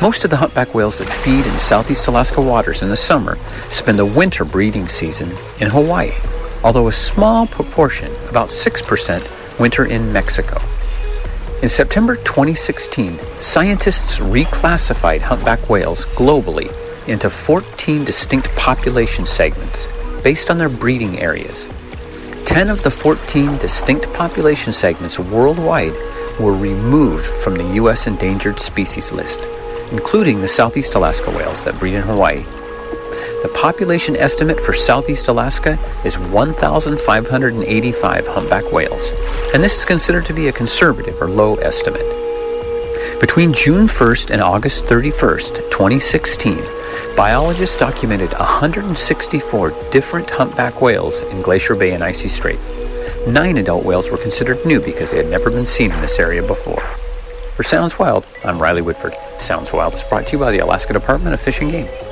Most of the humpback whales that feed in Southeast Alaska waters in the summer spend the winter breeding season in Hawaii, although a small proportion, about 6%, winter in Mexico. In September 2016, scientists reclassified humpback whales globally into 14 distinct population segments based on their breeding areas. 10 of the 14 distinct population segments worldwide were removed from the U.S. endangered species list, including the Southeast Alaska whales that breed in Hawaii. The population estimate for Southeast Alaska is 1,585 humpback whales, and this is considered to be a conservative or low estimate. Between June 1st and August 31st, 2016, biologists documented 164 different humpback whales in Glacier Bay and Icy Strait. 9 adult whales were considered new because they had never been seen in this area before. For Sounds Wild, I'm Riley Woodford. Sounds Wild is brought to you by the Alaska Department of Fish and Game.